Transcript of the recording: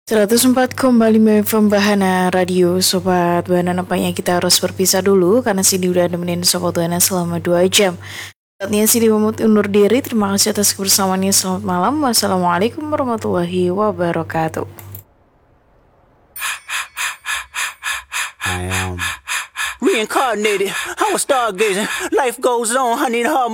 104,5 FM Bahana Radio. Sobat Bahana, nampaknya kita harus berpisah dulu karena Cindy udah nemenin Sobat Bahana selama 2 jam. Saatnya Cindy memut undur diri. Terima kasih atas kebersamaannya. Selamat malam. Wassalamualaikum warahmatullahi wabarakatuh. I am reincarnated. I was stargazing. Life goes on. I need her.